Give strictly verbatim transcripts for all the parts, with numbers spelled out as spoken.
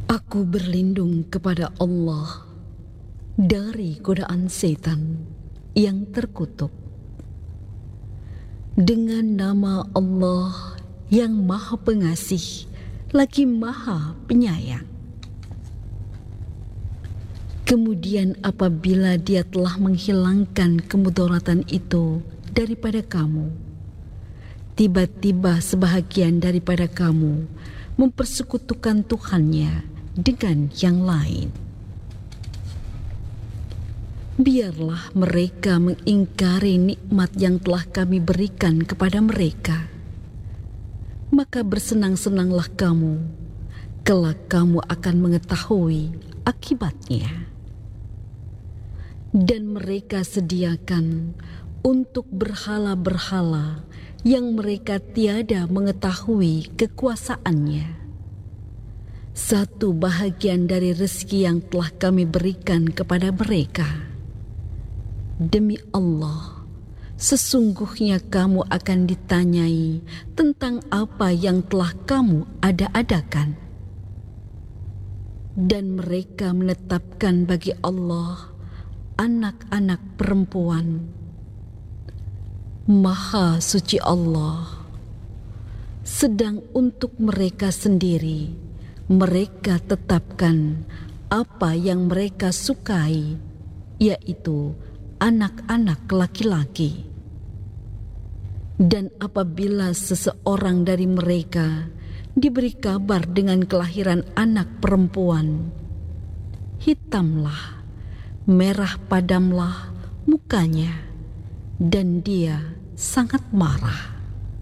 Aku berlindung kepada Allah dari godaan setan yang terkutuk. Dengan nama Allah yang Maha Pengasih lagi Maha Penyayang. Kemudian apabila dia telah menghilangkan kemudaratan itu daripada kamu, tiba-tiba sebahagian daripada kamu mempersekutukan Tuhannya dengan yang lain. Biarlah mereka mengingkari nikmat yang telah kami berikan kepada mereka. Maka bersenang-senanglah kamu, kelak kamu akan mengetahui akibatnya. Dan mereka sediakan untuk berhala-berhala yang mereka tiada mengetahui kekuasaannya. Satu bahagian dari rezeki yang telah kami berikan kepada mereka. Demi Allah, sesungguhnya kamu akan ditanyai tentang apa yang telah kamu ada-adakan. Dan mereka menetapkan bagi Allah anak-anak perempuan. Maha suci Allah. Sedang untuk mereka sendiri, mereka tetapkan apa yang mereka sukai, yaitu anak-anak laki-laki. Dan apabila seseorang dari mereka diberi kabar dengan kelahiran anak perempuan, hitamlah, merah padamlah mukanya, dan dia sangat marah.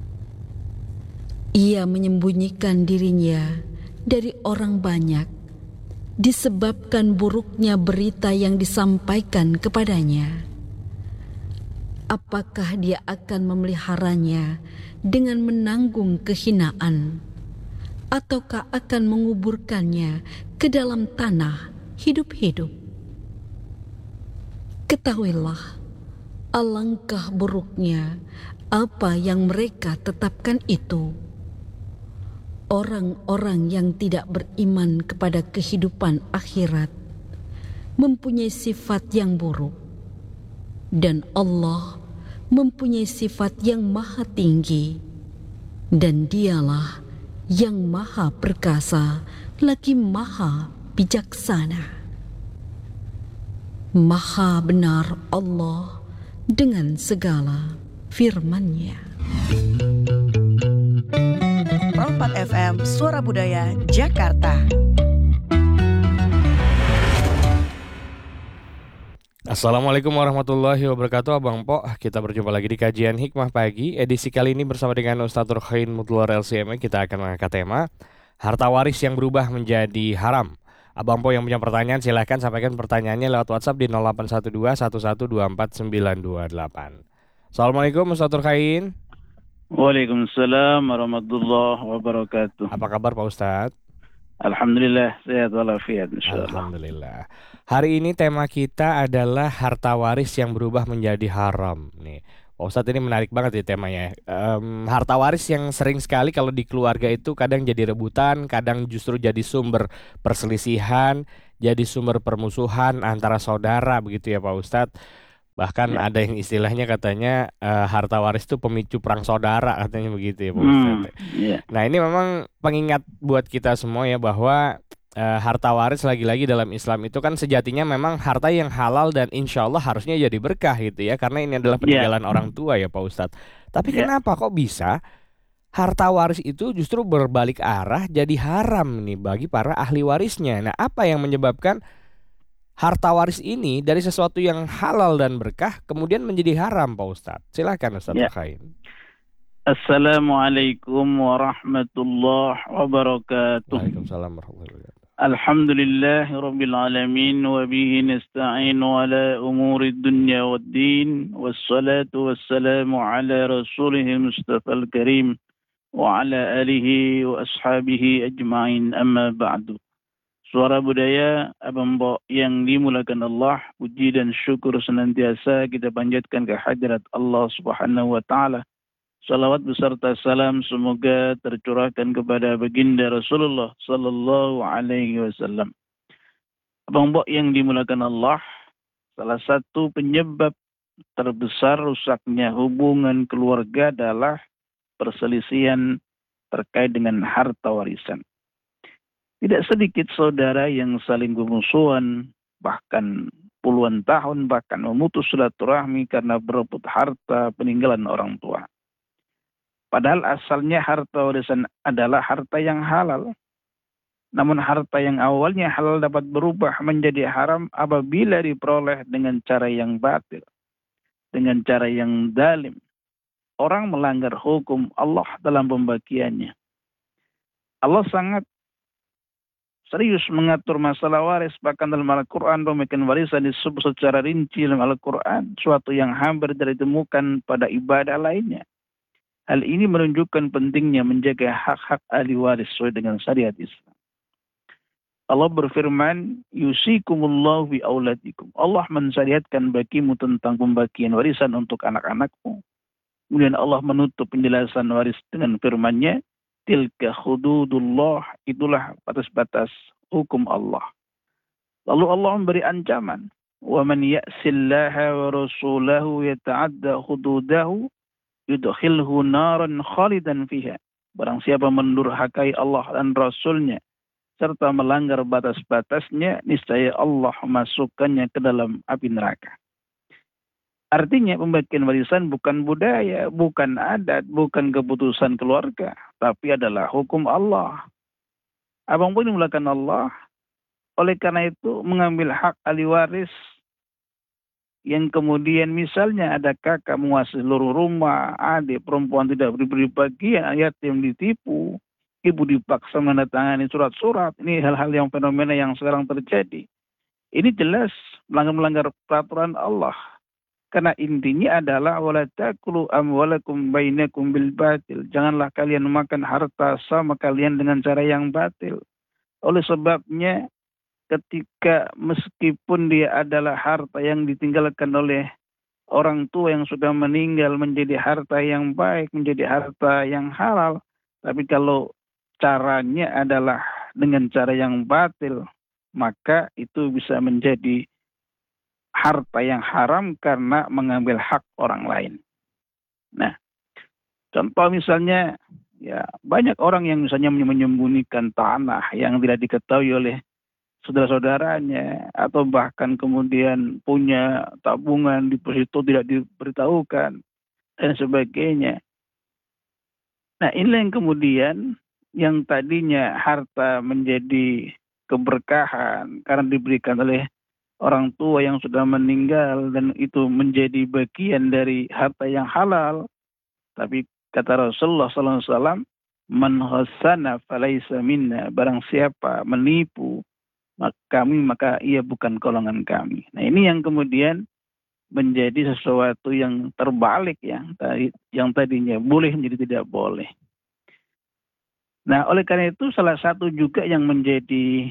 Ia menyembunyikan dirinya dari orang banyak disebabkan buruknya berita yang disampaikan kepadanya. Apakah dia akan memeliharanya dengan menanggung kehinaan, ataukah akan menguburkannya ke dalam tanah hidup-hidup? Ketahuilah, alangkah buruknya apa yang mereka tetapkan itu. Orang-orang yang tidak beriman kepada kehidupan akhirat mempunyai sifat yang buruk, dan Allah mempunyai sifat yang maha tinggi, dan dialah yang maha perkasa lagi maha bijaksana. Maha benar Allah dengan segala firman-Nya. empat F M Suara Budaya Jakarta. Assalamualaikum warahmatullahi wabarakatuh, Abang Po. Kita berjumpa lagi di kajian Hikmah Pagi. Edisi kali ini bersama dengan Ustadz Turkhain Mutluar L C M A, kita akan mengangkat tema harta waris yang berubah menjadi haram. Abang Po yang punya pertanyaan silahkan sampaikan pertanyaannya lewat WhatsApp di nol delapan satu dua satu satu dua empat sembilan dua delapan. Assalamualaikum Ustadz Turkhain. Waalaikumsalam warahmatullahi wabarakatuh. Apa kabar Pak Ustadz? Alhamdulillah sehat walafiat insyaallah. Alhamdulillah. Hari ini tema kita adalah harta waris yang berubah menjadi haram. Nih, Pak Ustadz, ini menarik banget ya temanya. Um, harta waris yang sering sekali kalau di keluarga itu kadang jadi rebutan, kadang justru jadi sumber perselisihan, jadi sumber permusuhan antara saudara begitu ya Pak Ustadz. Bahkan ya, ada yang istilahnya katanya uh, harta waris itu pemicu perang saudara, katanya begitu ya Pak Ustadz. Hmm, yeah. Nah ini memang pengingat buat kita semua ya bahwa uh, harta waris lagi-lagi dalam Islam itu kan sejatinya memang harta yang halal dan insya Allah harusnya jadi berkah gitu ya. Karena ini adalah peninggalan yeah. orang tua ya Pak Ustadz. Tapi yeah. kenapa kok bisa harta waris itu justru berbalik arah jadi haram nih bagi para ahli warisnya? Nah apa yang menyebabkan harta waris ini dari sesuatu yang halal dan berkah kemudian menjadi haram Pak Ustadz? Silakan Ustadz ya. Khain. Assalamualaikum warahmatullahi wabarakatuh. Waalaikumsalam warahmatullahi wabarakatuh. Alhamdulillahi rabbil alamin wa bihi nasta'inu ala umuri dunya waddin wassalatu wassalamu ala rasulih Mustafa al-Karim wa ala alihi wa ashabihi ajma'in, amma ba'du. Suara Budaya, Abang Bo yang dimulakan Allah, puji dan syukur senantiasa kita panjatkan ke hadirat Allah Subhanahu wa taala Salawat beserta salam semoga tercurahkan kepada baginda Rasulullah sallallahu alaihi wasallam. Abang Mbok yang dimulakan Allah, salah satu penyebab terbesar rusaknya hubungan keluarga adalah perselisihan terkait dengan harta warisan. Tidak sedikit saudara yang saling bermusuhan, bahkan puluhan tahun, bahkan memutus silaturahmi karena berebut harta peninggalan orang tua. Padahal asalnya harta warisan adalah harta yang halal. Namun harta yang awalnya halal dapat berubah menjadi haram apabila diperoleh dengan cara yang batil, dengan cara yang zalim. Orang melanggar hukum Allah dalam pembagiannya. Allah sangat serius mengatur masalah waris, bahkan dalam Al-Quran pembagian warisan disebut secara rinci dalam Al-Quran, suatu yang hampir tidak ditemukan pada ibadah lainnya. Hal ini menunjukkan pentingnya menjaga hak-hak ahli waris sesuai dengan syariat Islam. Allah berfirman, yusikumullahu bi auladikum. Allah mensyariatkan bagimu tentang pembagian warisan untuk anak-anakmu. Kemudian Allah menutup penjelasan waris dengan firman-Nya, tilka hududullah, itulah batas-batas hukum Allah. Lalu Allah memberi ancaman, wa man ya'sillaha wa rasulahu yata'adda hududahu yudkhilhu naran khalidan fiha. Barang siapa mendurhakai Allah dan Rasulnya serta melanggar batas-batasnya, niscaya Allah masukkannya ke dalam api neraka. Artinya pembagian warisan bukan budaya, bukan adat, bukan keputusan keluarga, tapi adalah hukum Allah. Abang pun dimulakan Allah, oleh karena itu mengambil hak ahli waris yang kemudian misalnya ada kakak menguasai seluruh rumah, adik perempuan tidak diberi bagian, yatim ditipu, ibu dipaksa menandatangani surat-surat. Ini hal-hal yang fenomena yang sekarang terjadi. Ini jelas melanggar-melanggar peraturan Allah. Karena intinya adalah wala takulu amwalakum bainakum bil batil. Janganlah kalian makan harta sama kalian dengan cara yang batil. Oleh sebabnya ketika meskipun dia adalah harta yang ditinggalkan oleh orang tua yang sudah meninggal menjadi harta yang baik, menjadi harta yang halal. Tapi kalau caranya adalah dengan cara yang batil, maka itu bisa menjadi harta yang haram karena mengambil hak orang lain. Nah, contoh misalnya, ya banyak orang yang misalnya menyembunyikan tanah yang tidak diketahui oleh saudara-saudaranya, atau bahkan kemudian punya tabungan di deposito tidak diberitahukan, dan sebagainya. Nah, inilah yang kemudian yang tadinya harta menjadi keberkahan karena diberikan oleh orang tua yang sudah meninggal dan itu menjadi bagian dari harta yang halal. Tapi kata Rasulullah sallallahu alaihi wasallam, man khassana falaysa minna, barang siapa menipu maka kami maka ia bukan golongan kami. Nah, ini yang kemudian menjadi sesuatu yang terbalik ya, yang tadinya boleh menjadi tidak boleh. Nah, oleh karena itu salah satu juga yang menjadi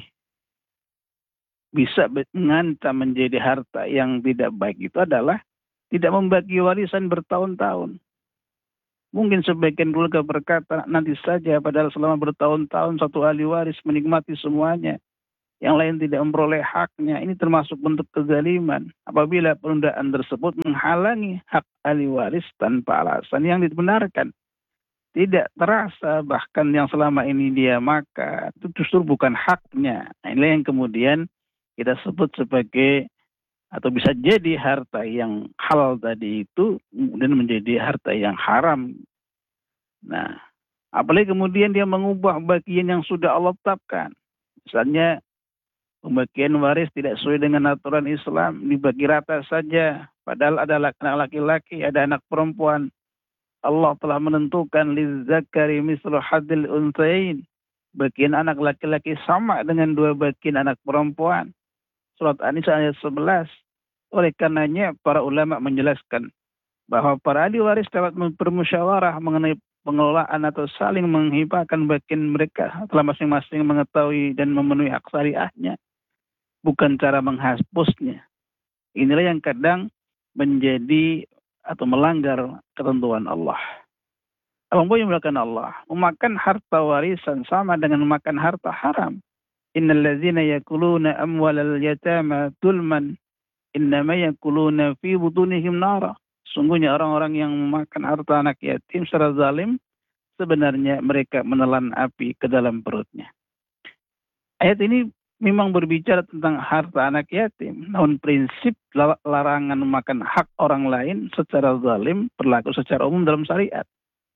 bisa mengancam menjadi harta yang tidak baik itu adalah tidak membagi warisan bertahun-tahun. Mungkin sebagian keluarga berkata, nanti saja, padahal selama bertahun-tahun satu ahli waris menikmati semuanya. Yang lain tidak memperoleh haknya. Ini termasuk bentuk kezaliman. Apabila penundaan tersebut menghalangi hak ahli waris tanpa alasan yang dibenarkan. Tidak terasa, bahkan yang selama ini dia makan, itu justru bukan haknya. Nah, inilah yang kemudian kita sebut sebagai atau bisa jadi harta yang halal tadi itu kemudian menjadi harta yang haram. Nah, apalagi kemudian dia mengubah bagian yang sudah Allah tetapkan. Misalnya pembagian waris tidak sesuai dengan aturan Islam, dibagi rata saja. Padahal ada anak laki-laki, ada anak perempuan. Allah telah menentukan lizzakari mislu hadil unthayain. Bagian anak laki-laki sama dengan dua bagian anak perempuan. Surat An-Nisa ayat sebelas. Oleh karenanya para ulama menjelaskan bahwa para ahli waris dapat bermusyawarah mengenai pengelolaan atau saling menghibahkan bagian mereka setelah masing-masing mengetahui dan memenuhi hak syariahnya, bukan cara menghapusnya. Inilah yang kadang menjadi atau melanggar ketentuan Allah. Abang Boy melakukan Allah. Memakan harta warisan sama dengan memakan harta haram. Innal ladzina yakuluna amwalal yatama zulman innama yakuluna fi butunihim nara. Sungguhnya orang-orang yang memakan harta anak yatim secara zalim, sebenarnya mereka menelan api ke dalam perutnya. Ayat ini memang berbicara tentang harta anak yatim. Namun prinsip larangan memakan hak orang lain secara zalim berlaku secara umum dalam syariat.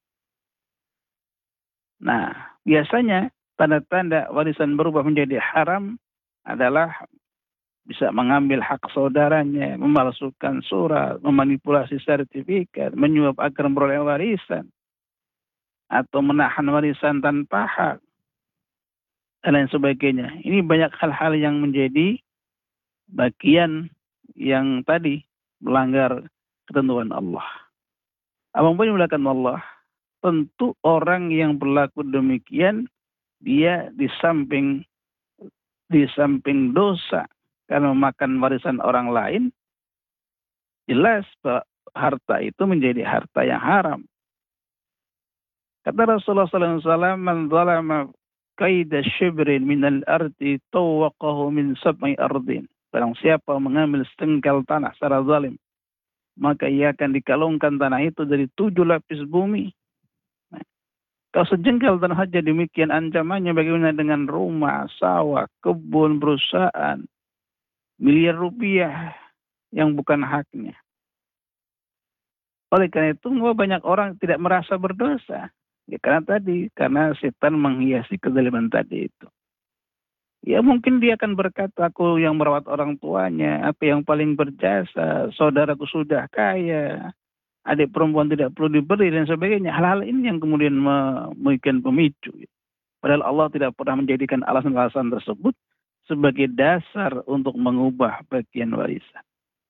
Nah, biasanya tanda-tanda warisan berubah menjadi haram adalah bisa mengambil hak saudaranya, memalsukan surat, memanipulasi sertifikat, menyuap agar memperoleh warisan, atau menahan warisan tanpa hak, dan lain sebagainya. Ini banyak hal-hal yang menjadi bagian yang tadi melanggar ketentuan Allah. Abang Boy melakukan Allah. Tentu orang yang berlaku demikian, dia di samping di samping dosa karena memakan warisan orang lain, jelas bahwa harta itu menjadi harta yang haram. Kata Rasulullah sallallahu alaihi wasallam, "Man zalama qaida shibrin minal ardi tawaqahu min sab'i ardin." Barang siapa mengambil setengkal tanah secara zalim, maka ia akan dikalungkan tanah itu dari tujuh lapis bumi. Kalau sejengkal tanah saja demikian ancamannya, bagaimana dengan rumah, sawah, kebun, perusahaan, miliar rupiah yang bukan haknya. Oleh karena itu, banyak orang tidak merasa berdosa. Ya, karena tadi, karena setan menghiasi kezaliman tadi itu. Ya mungkin dia akan berkata, aku yang merawat orang tuanya, aku yang paling berjasa, saudaraku sudah kaya, adik perempuan tidak perlu diberi dan sebagainya. Hal-hal ini yang kemudian membuat pemicu. Padahal Allah tidak pernah menjadikan alasan-alasan tersebut sebagai dasar untuk mengubah bagian warisan.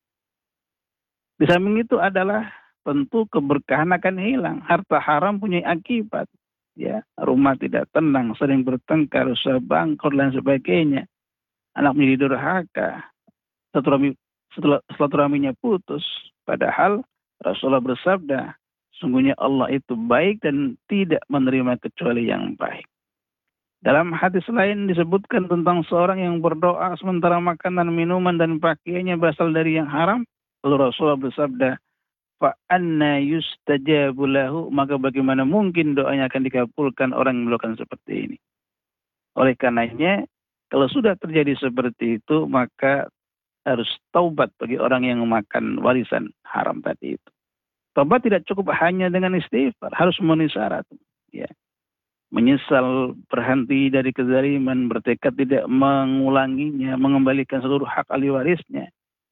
Di samping itu adalah tentu keberkahan akan hilang. Harta haram punya akibat. Ya, rumah tidak tenang, sering bertengkar, usaha bangkrut dan sebagainya. Anak menjadi durhaka. Silaturahminya putus. Padahal Rasulullah bersabda, sungguhnya Allah itu baik dan tidak menerima kecuali yang baik. Dalam hadis lain disebutkan tentang seorang yang berdoa sementara makanan, minuman, dan pakaiannya berasal dari yang haram. Lalu Rasulullah bersabda, fa anna yustajabu lahu, maka bagaimana mungkin doanya akan dikabulkan orang yang melakukan seperti ini. Oleh karenanya, kalau sudah terjadi seperti itu, maka harus taubat bagi orang yang memakan warisan haram tadi itu. Taubat tidak cukup hanya dengan istighfar, harus memenuhi syarat. Ya. Menyesal, berhenti dari kezaliman, bertekad tidak mengulanginya, mengembalikan seluruh hak ahli warisnya.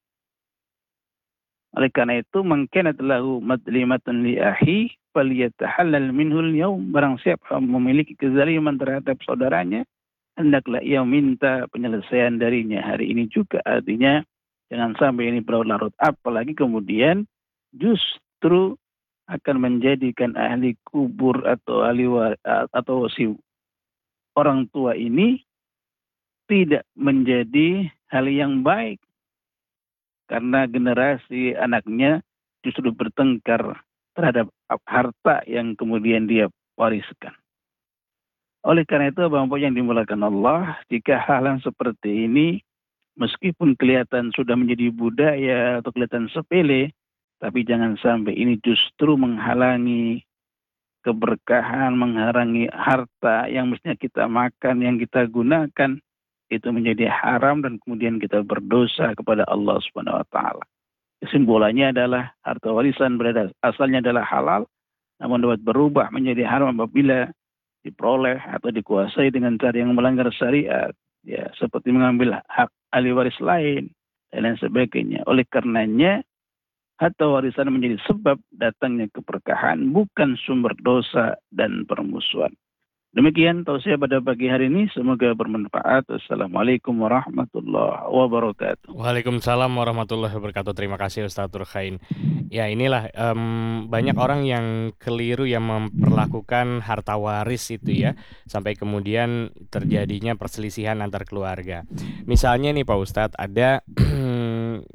Oleh karena itu, man kanat lahu madlimatan li akhi falyatahallal minhu al-yawm. Barang siapa memiliki kezaliman terhadap saudaranya, hendaklah ia minta penyelesaian darinya hari ini juga. Artinya jangan sampai ini berlarut-larut, apalagi kemudian justru akan menjadikan ahli kubur atau ahli atau si orang tua ini tidak menjadi hal yang baik, karena generasi anaknya justru bertengkar terhadap harta yang kemudian dia wariskan. Oleh karena itu, Bapak yang dimuliakan Allah, jika hal yang seperti ini meskipun kelihatan sudah menjadi budaya atau kelihatan sepele, tapi jangan sampai ini justru menghalangi keberkahan, menghalangi harta yang mestinya kita makan, yang kita gunakan, itu menjadi haram dan kemudian kita berdosa kepada Allah Subhanahu wa taala. Kesimpulannya adalah harta warisan berada asalnya adalah halal, namun dapat berubah menjadi haram apabila diperoleh atau dikuasai dengan cara yang melanggar syariat, ya, seperti mengambil hak ahli waris lain dan lain sebagainya. Oleh karenanya, harta warisan menjadi sebab datangnya keberkahan, bukan sumber dosa dan permusuhan. Demikian tausiah pada pagi hari ini, semoga bermanfaat. Assalamualaikum warahmatullahi wabarakatuh. Waalaikumsalam warahmatullahi wabarakatuh. Terima kasih Ustaz Turkhain. Ya inilah um, banyak orang yang keliru yang memperlakukan harta waris itu ya, sampai kemudian terjadinya perselisihan antar keluarga. Misalnya nih Pak Ustadz, ada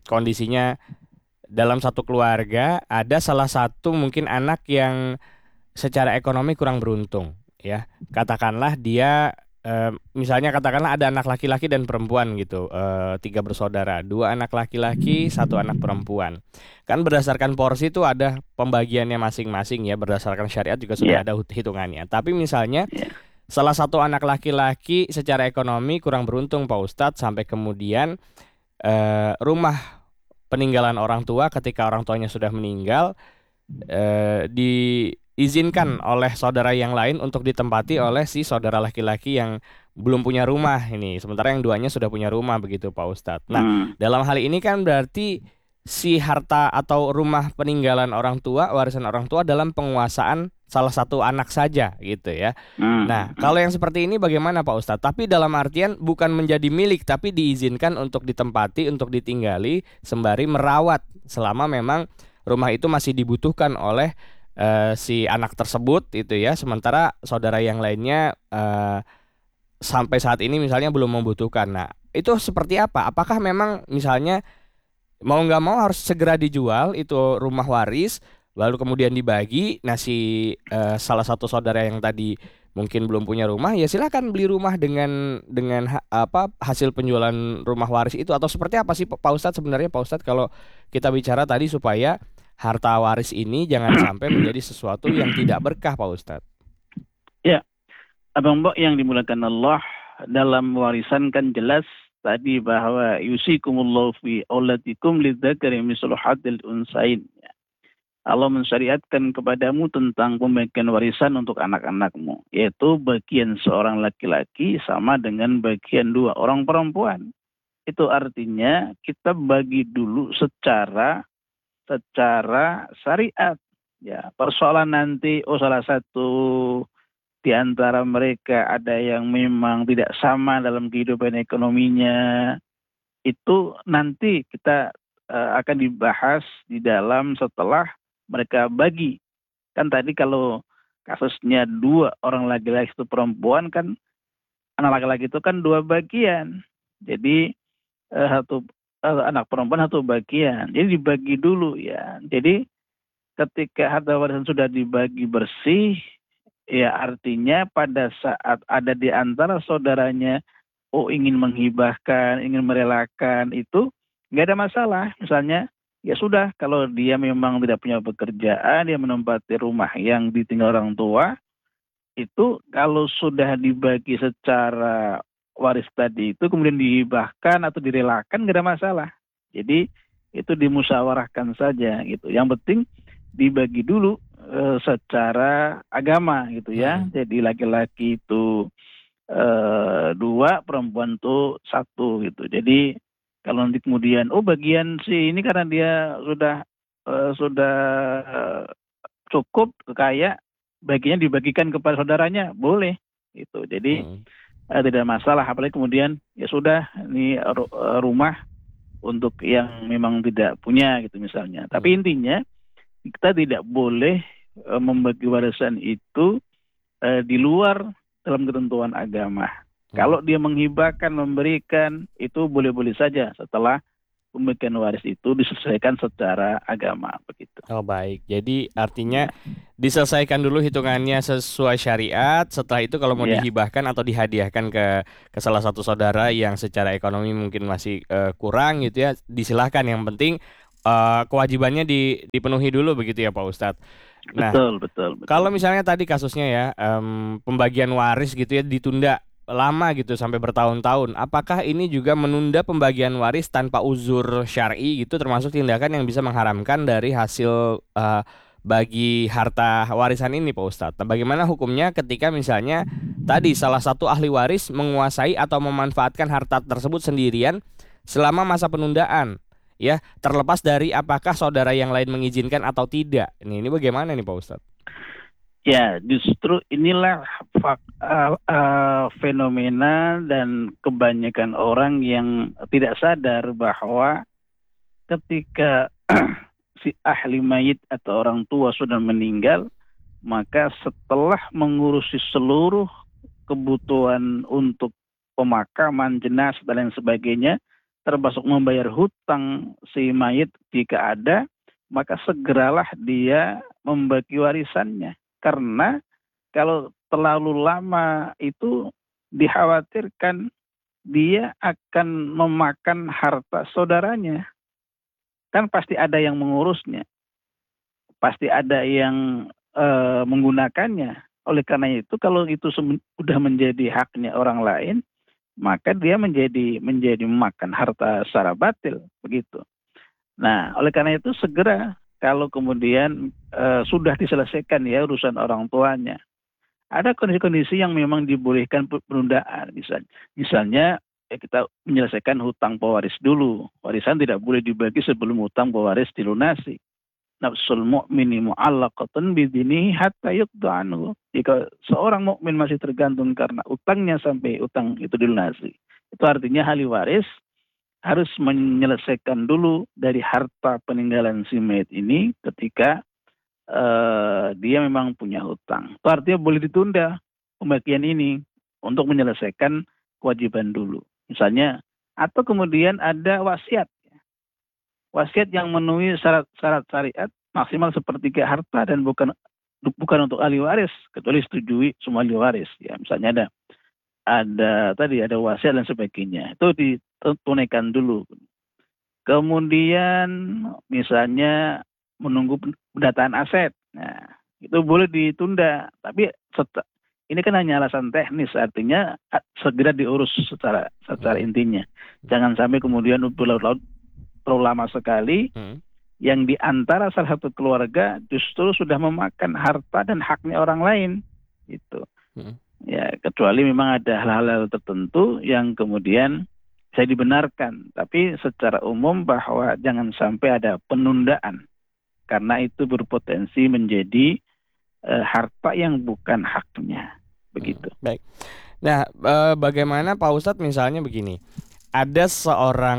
kondisinya dalam satu keluarga ada salah satu mungkin anak yang secara ekonomi kurang beruntung, ya. Katakanlah dia eh, misalnya katakanlah ada anak laki-laki dan perempuan gitu, eh, tiga bersaudara, dua anak laki-laki, satu anak perempuan. Kan berdasarkan porsi itu ada pembagiannya masing-masing ya, berdasarkan syariat juga sudah Ya, ada hut- hitungannya. Tapi misalnya ya. salah satu anak laki-laki secara ekonomi kurang beruntung Pak Ustadz, sampai kemudian eh, rumah peninggalan orang tua ketika orang tuanya sudah meninggal eh, diizinkan oleh saudara yang lain untuk ditempati oleh si saudara laki-laki yang belum punya rumah ini, sementara yang duanya sudah punya rumah begitu Pak Ustadz. Nah, Hmm. dalam hal ini kan berarti si harta atau rumah peninggalan orang tua, warisan orang tua dalam penguasaan salah satu anak saja gitu ya. Hmm. Nah, kalau yang seperti ini bagaimana Pak Ustadz? Tapi dalam artian bukan menjadi milik, tapi diizinkan untuk ditempati, untuk ditinggali, sembari merawat selama memang rumah itu masih dibutuhkan oleh eh, si anak tersebut itu ya. Sementara saudara yang lainnya eh, sampai saat ini misalnya belum membutuhkan. Nah, itu seperti apa? Apakah memang misalnya mau nggak mau harus segera dijual itu rumah waris, lalu kemudian dibagi. Nah, si eh, salah satu saudara yang tadi mungkin belum punya rumah, ya silakan beli rumah dengan dengan ha- apa hasil penjualan rumah waris itu, atau seperti apa sih Pak Ustadz sebenarnya Pak Ustadz, kalau kita bicara tadi supaya harta waris ini jangan sampai menjadi sesuatu yang tidak berkah Pak Ustadz. Ya, Abang Mbok yang dimulakan Allah, dalam warisan kan jelas tadi bahwa yusikumullahu fi auladikum lidzakari mislu hadzil unsain. Allah mensyariatkan kepadamu tentang pembagian warisan untuk anak-anakmu, yaitu bagian seorang laki-laki sama dengan bagian dua orang perempuan. Itu artinya kita bagi dulu secara secara syariat. Ya, persoalan nanti oh salah satu di antara mereka ada yang memang tidak sama dalam kehidupan ekonominya, itu nanti kita eh, akan dibahas di dalam setelah mereka bagi. Kan tadi kalau kasusnya dua orang laki-laki itu perempuan, kan anak laki-laki itu kan dua bagian. Jadi eh, satu eh, anak perempuan satu bagian. Jadi dibagi dulu ya. Jadi ketika harta warisan sudah dibagi bersih, ya artinya pada saat ada di antara saudaranya oh ingin menghibahkan, ingin merelakan, itu nggak ada masalah. Misalnya ya sudah, kalau dia memang tidak punya pekerjaan, dia menempati rumah yang ditinggal orang tua, itu kalau sudah dibagi secara waris tadi itu kemudian dihibahkan atau direlakan nggak ada masalah. Jadi itu dimusyawarahkan saja gitu. Yang penting dibagi dulu eh, secara agama gitu ya. Hmm. Jadi laki-laki itu eh, dua, perempuan itu satu gitu. Jadi kalau nanti kemudian oh bagian si ini karena dia sudah eh, sudah eh, cukup kaya, baginya dibagikan kepada saudaranya, boleh gitu. Jadi Hmm. eh, tidak masalah. Apalagi kemudian ya sudah ini ru- eh, rumah untuk yang memang tidak punya gitu misalnya. Tapi Hmm. intinya kita tidak boleh eh, membagi warisan itu eh, di luar dalam ketentuan agama. Hmm. Kalau dia menghibahkan, memberikan, itu boleh-boleh saja setelah pembagian waris itu diselesaikan secara agama begitu. Oh baik, jadi artinya diselesaikan dulu hitungannya sesuai syariat. Setelah itu kalau mau Ya. dihibahkan atau dihadiahkan ke ke salah satu saudara yang secara ekonomi mungkin masih eh, kurang gitu ya, disilahkan. Yang penting eh, kewajibannya di, dipenuhi dulu begitu ya Pak Ustadz. Nah, Betul, betul, betul. kalau misalnya tadi kasusnya ya em, pembagian waris gitu ya ditunda lama gitu sampai bertahun-tahun, apakah ini juga menunda pembagian waris tanpa uzur syar'i gitu, termasuk tindakan yang bisa mengharamkan dari hasil eh, bagi harta warisan ini Pak Ustadz? Nah, bagaimana hukumnya ketika misalnya tadi salah satu ahli waris menguasai atau memanfaatkan harta tersebut sendirian selama masa penundaan? Ya, terlepas dari apakah saudara yang lain mengizinkan atau tidak. Ini, ini bagaimana nih Pak Ustadz? Ya, justru inilah fak, uh, uh, fenomena dan kebanyakan orang yang tidak sadar bahwa ketika si ahli mayit atau orang tua sudah meninggal, maka setelah mengurusi seluruh kebutuhan untuk pemakaman jenazah dan lain sebagainya, termasuk membayar hutang si mayit jika ada, maka segeralah dia membagi warisannya. karena kalau terlalu lama itu dikhawatirkan dia akan memakan harta saudaranya. Kan pasti ada yang mengurusnya, pasti ada yang eh, menggunakannya. Oleh karena itu, kalau itu sudah menjadi haknya orang lain, maka dia menjadi menjadi memakan harta secara batil, begitu. Nah, oleh karena itu segera kalau kemudian eh, sudah diselesaikan ya urusan orang tuanya. Ada kondisi-kondisi yang memang dibolehkan penundaan, misalnya, misalnya ya kita menyelesaikan hutang pewaris dulu. Warisan tidak boleh dibagi sebelum hutang pewaris dilunasi. Nafsul mu'mini mu'allaqatun bidinihi hatta yuqda anhu. Jika seorang mukmin masih tergantung karena utangnya sampai utang itu dilunasi, itu artinya ahli waris harus menyelesaikan dulu dari harta peninggalan si mayit ini ketika uh, dia memang punya hutang. Itu artinya boleh ditunda pembagian ini untuk menyelesaikan kewajiban dulu. Misalnya, atau kemudian ada wasiat. Wasiat yang memenuhi syarat-syarat syariat maksimal sepertiga harta dan bukan bukan untuk ahli waris kecuali setujui semua ahli waris. Ya, misalnya ada ada tadi ada wasiat dan sebagainya. Itu ditunaikan dulu. Kemudian misalnya menunggu pendataan aset. Nah, itu boleh ditunda, tapi set- ini kan hanya alasan teknis, artinya segera diurus secara secara intinya. Jangan sampai kemudian berlarut-larut terlalu lama sekali, hmm. yang di antara salah satu keluarga justru sudah memakan harta dan haknya orang lain, gitu. Hmm. Ya, kecuali memang ada hal-hal tertentu yang kemudian bisa dibenarkan, tapi secara umum bahwa jangan sampai ada penundaan, karena itu berpotensi menjadi uh, harta yang bukan haknya, begitu. Hmm. Baik. Nah, uh, bagaimana Pak Ustadz misalnya begini, ada seorang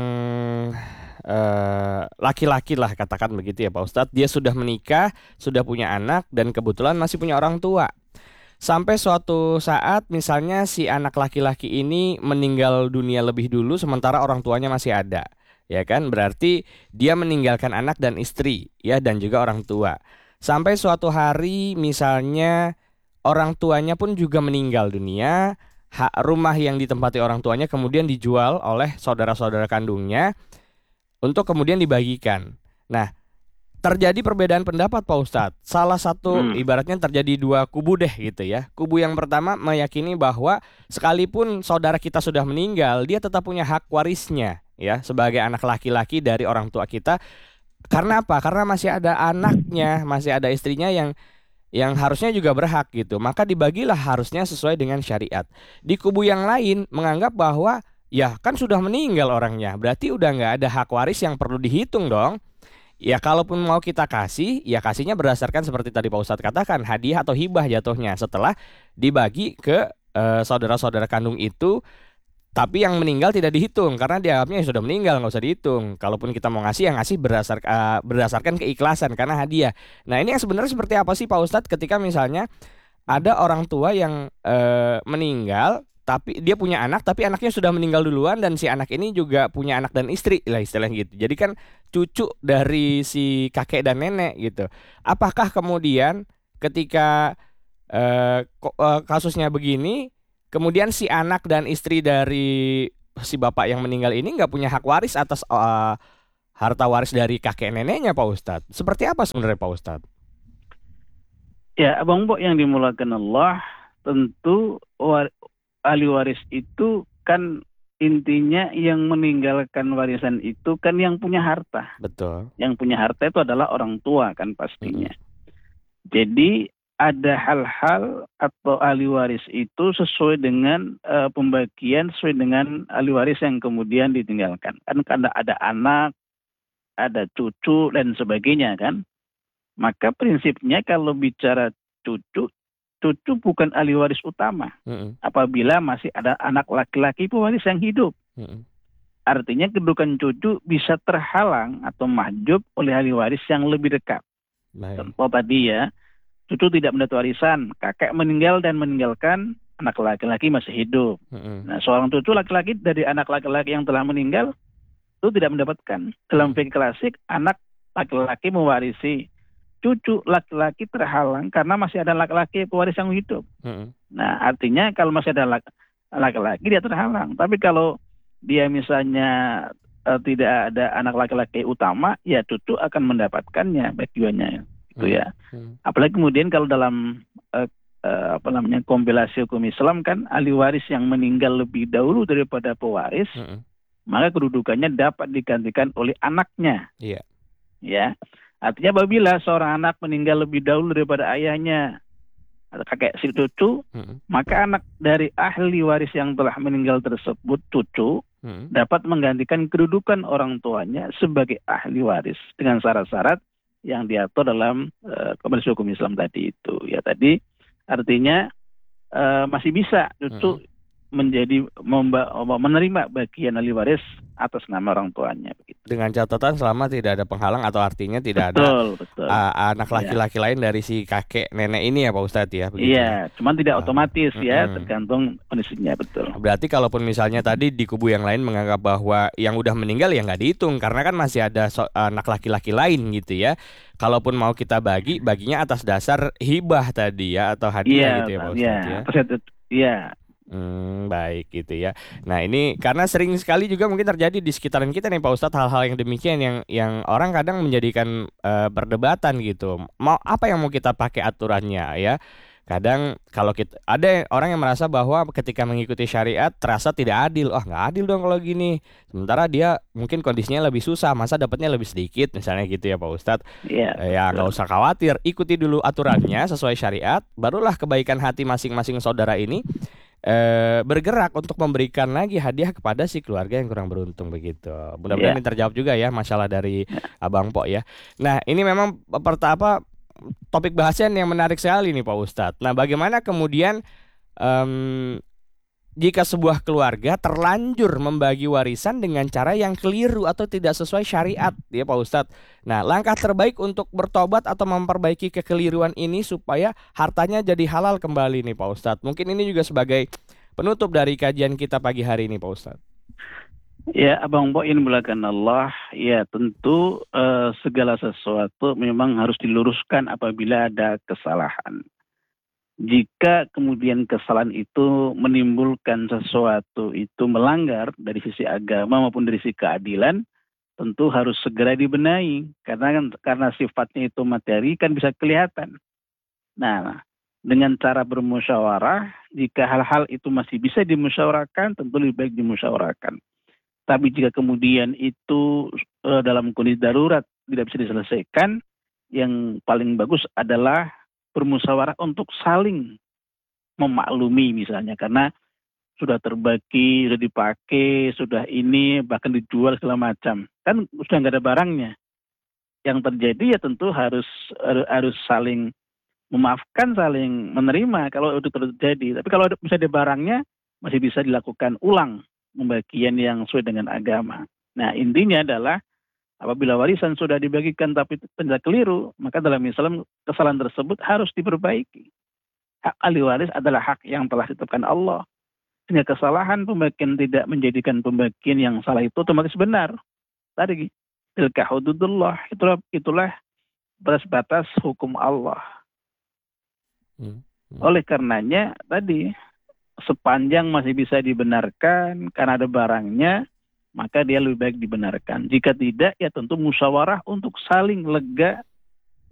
Uh, laki-laki lah katakan begitu ya Pak Ustadz, dia sudah menikah, sudah punya anak dan kebetulan masih punya orang tua. Sampai suatu saat misalnya si anak laki-laki ini meninggal dunia lebih dulu sementara orang tuanya masih ada. Ya kan? Berarti dia meninggalkan anak dan istri ya, dan juga orang tua. Sampai suatu hari misalnya orang tuanya pun juga meninggal dunia, hak rumah yang ditempati orang tuanya kemudian dijual oleh saudara-saudara kandungnya untuk kemudian dibagikan. Nah, terjadi perbedaan pendapat Pak Ustadz. Salah satu hmm. ibaratnya terjadi dua kubu deh gitu ya. Kubu yang pertama meyakini bahwa sekalipun saudara kita sudah meninggal, dia tetap punya hak warisnya ya sebagai anak laki-laki dari orang tua kita. Karena apa? Karena masih ada anaknya, masih ada istrinya yang yang harusnya juga berhak gitu. Maka dibagilah harusnya sesuai dengan syariat. Di kubu yang lain menganggap bahwa ya kan sudah meninggal orangnya, berarti udah nggak ada hak waris yang perlu dihitung dong. Ya kalaupun mau kita kasih, ya kasihnya berdasarkan seperti tadi Pak Ustadz katakan, hadiah atau hibah jatuhnya setelah dibagi ke uh, saudara-saudara kandung itu. Tapi yang meninggal tidak dihitung karena dianggapnya sudah meninggal, nggak usah dihitung. Kalaupun kita mau ngasih, yang ngasih berdasar, uh, berdasarkan keikhlasan karena hadiah. Nah ini yang sebenarnya seperti apa sih Pak Ustadz ketika misalnya ada orang tua yang uh, meninggal, tapi dia punya anak, tapi anaknya sudah meninggal duluan dan si anak ini juga punya anak dan istri lah istilahnya gitu. Jadi kan cucu dari si kakek dan nenek gitu. Apakah kemudian ketika eh, kasusnya begini, kemudian si anak dan istri dari si bapak yang meninggal ini nggak punya hak waris atas uh, harta waris dari kakek neneknya Pak Ustadz? Seperti apa sebenarnya Pak Ustadz? Ya, Abang Bo yang dimulakan Allah, tentu war- ahli waris itu kan intinya yang meninggalkan warisan itu kan yang punya harta. Betul. Yang punya harta itu adalah orang tua kan pastinya. Mm-hmm. Jadi ada hal-hal atau ahli waris itu sesuai dengan uh, pembagian sesuai dengan ahli waris yang kemudian ditinggalkan. Kan ada ada anak, ada cucu dan sebagainya kan. Maka prinsipnya kalau bicara cucu, cucu bukan ahli waris utama. Mm-hmm. Apabila masih ada anak laki-laki pewaris yang hidup. Mm-hmm. Artinya kedudukan cucu bisa terhalang atau mahjub oleh ahli waris yang lebih dekat. Baik. Contoh tadi ya, cucu tidak mendapat warisan, kakek meninggal dan meninggalkan anak laki-laki masih hidup. Mm-hmm. Nah, seorang cucu laki-laki dari anak laki-laki yang telah meninggal itu tidak mendapatkan. Dalam fikih klasik, anak laki-laki mewarisi cucu laki-laki terhalang karena masih ada laki-laki pewaris yang hidup. Mm-mm. Nah, artinya kalau masih ada lak- laki-laki dia terhalang. Tapi kalau dia misalnya eh, tidak ada anak laki-laki utama, ya cucu akan mendapatkannya bagiannya itu ya. Mm. Apalagi kemudian kalau dalam eh, eh, apa namanya kompilasi hukum Islam kan ahli waris yang meninggal lebih dahulu daripada pewaris, Mm-mm. maka kedudukannya dapat digantikan oleh anaknya. Iya. Ya, artinya apabila seorang anak meninggal lebih dahulu daripada ayahnya atau kakek si cucu, Mm-mm. maka anak dari ahli waris yang telah meninggal tersebut cucu Mm-mm. dapat menggantikan kedudukan orang tuanya sebagai ahli waris dengan syarat-syarat yang diatur dalam uh, kompilasi hukum Islam tadi itu. Ya tadi artinya uh, masih bisa cucu Mm-mm. menjadi memba- menerima bagian ahli waris atas nama orang tuanya begitu. Dengan catatan selama tidak ada penghalang atau artinya tidak ada Betul, betul. uh, anak Ya. laki-laki lain dari si kakek nenek ini ya Pak Ustadz ya, begitu ya. Iya, cuman tidak Ah, otomatis ya, mm-mm. tergantung kondisinya betul. Berarti kalaupun misalnya tadi di kubu yang lain menganggap bahwa yang udah meninggal ya nggak dihitung karena kan masih ada so- anak laki-laki lain gitu ya. Kalaupun mau kita bagi, baginya atas dasar hibah tadi ya atau hadiah Iya, gitu ya Pak iya, Ustadz ya. persen- iya, Hmm, baik gitu ya. Nah ini karena sering sekali juga mungkin terjadi di sekitaran kita nih Pak Ustadz hal-hal yang demikian yang yang orang kadang menjadikan eh, perdebatan gitu. Mau apa yang mau kita pakai aturannya ya? Kadang kalau kita ada orang yang merasa bahwa ketika mengikuti syariat terasa tidak adil. Oh nggak adil dong kalau gini. Sementara dia mungkin kondisinya lebih susah, masa dapatnya lebih sedikit misalnya gitu ya Pak Ustadz. iya. Eh, Ya nggak betul. usah khawatir, ikuti dulu aturannya sesuai syariat. Barulah kebaikan hati masing-masing saudara ini eh, bergerak untuk memberikan lagi hadiah kepada si keluarga yang kurang beruntung begitu. Mudah-mudahan Iya. ini terjawab juga ya masalah dari Abang Pok ya. Nah ini memang pertama topik bahasan yang menarik sekali nih Pak Ustadz. Nah bagaimana kemudian em, jika sebuah keluarga terlanjur membagi warisan dengan cara yang keliru atau tidak sesuai syariat ya Pak Ustadz. Nah langkah terbaik untuk bertobat atau memperbaiki kekeliruan ini supaya hartanya jadi halal kembali nih Pak Ustadz. Mungkin ini juga sebagai penutup dari kajian kita pagi hari ini Pak Ustadz. Ya, Abang Bo ini mulakan Allah. Ya, tentu eh, segala sesuatu memang harus diluruskan apabila ada kesalahan. Jika kemudian kesalahan itu menimbulkan sesuatu itu melanggar dari sisi agama maupun dari sisi keadilan, tentu harus segera dibenahi karena kan karena sifatnya itu materi kan bisa kelihatan. Nah, dengan cara bermusyawarah, jika hal-hal itu masih bisa dimusyawarahkan, tentu lebih baik dimusyawarahkan. Tapi jika kemudian itu eh, dalam kondisi darurat tidak bisa diselesaikan, yang paling bagus adalah bermusyawarah untuk saling memaklumi misalnya karena sudah terbagi, sudah dipakai, sudah ini bahkan dijual segala macam. Kan sudah nggak ada barangnya. Yang terjadi ya tentu harus harus saling memaafkan, saling menerima kalau itu terjadi. Tapi kalau bisa ada barangnya masih bisa dilakukan ulang pembagian yang sesuai dengan agama. Nah, intinya adalah apabila warisan sudah dibagikan tapi ternyata keliru, maka dalam Islam kesalahan tersebut harus diperbaiki. Hak ahli waris adalah hak yang telah ditetapkan Allah. Sehingga kesalahan pembagian tidak menjadikan pembagian yang salah itu otomatis benar. Tadi, tilka hududullah, itulah, itulah batas-batas hukum Allah. Hmm. Hmm. Oleh karenanya tadi, sepanjang masih bisa dibenarkan karena ada barangnya, maka dia lebih baik dibenarkan. Jika tidak, ya tentu musyawarah untuk saling lega